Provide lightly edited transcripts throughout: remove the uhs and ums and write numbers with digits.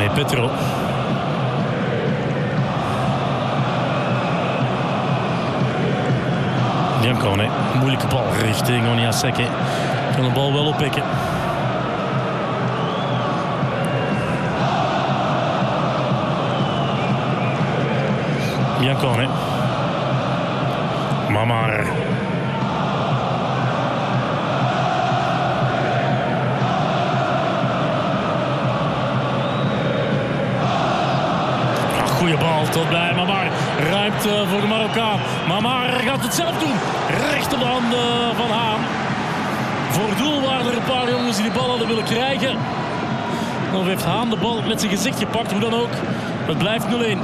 Hey Petro. Biancone, moeilijke bal richting Onyaseke. Kan de bal wel oppikken. Biancone. Mamar. Goeie bal, tot bij Mamar. Ruimte voor de Marokkaan. Mamar gaat het zelf doen. Recht op de handen van Haan. Voor doel waren er een paar jongens die de bal hadden willen krijgen. Dan heeft Haan de bal met zijn gezicht gepakt. Hoe dan ook. Het blijft 0-1.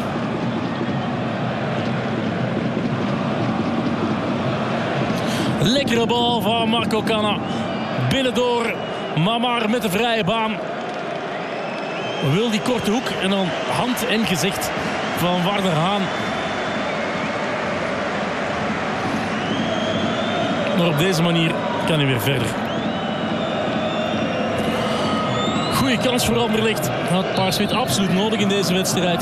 Lekkere bal van Marco Canna. Binnendoor. Mamar met de vrije baan. Wil die korte hoek en dan hand en gezicht van Warner Haan. Maar op deze manier kan hij weer verder. Goeie kans voor Anderlecht. Had Paarse-Wit absoluut nodig in deze wedstrijd.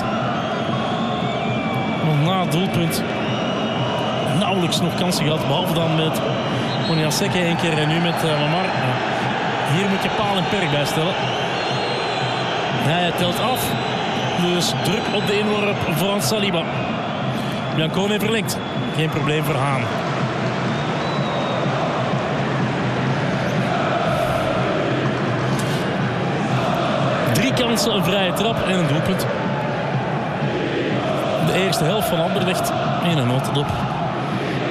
Want na het doelpunt nauwelijks nog kansen gehad. Behalve dan met Onyaseke 1 keer en nu met Mamar. Hier moet je paal en perk bij stellen. Hij telt af. Dus druk op de inworp van Saliba. Biancone verlengt. Geen probleem voor Haan. Drie kansen, een vrije trap en een doelpunt. De eerste helft van Anderlecht in een notendop.